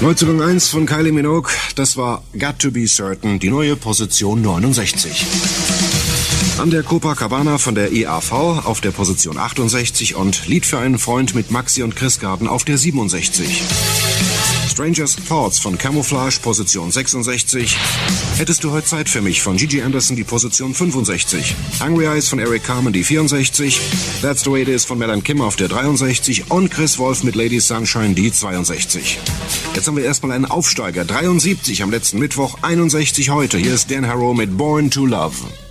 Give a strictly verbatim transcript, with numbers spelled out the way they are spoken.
Neuzugang eins von Kylie Minogue, das war Got to Be Certain, die neue Position neunundsechzig. An der Copacabana von der E A V auf der Position achtundsechzig und Lied für einen Freund mit Maxi und Chris Garden auf der siebenundsechzig. Stranger's Thoughts von Camouflage, Position sechsundsechzig. Hättest du heute Zeit für mich von Gigi Anderson, die Position fünfundsechzig. Hungry Eyes von Eric Carmen, die vierundsechzig. That's the Way It Is von Mel and Kim auf der dreiundsechzig. Und Chris Wolf mit Lady Sunshine, die zweiundsechzig. Jetzt haben wir erstmal einen Aufsteiger. dreiundsiebzig am letzten Mittwoch, einundsechzig heute. Hier ist Dan Harrow mit Born to Love.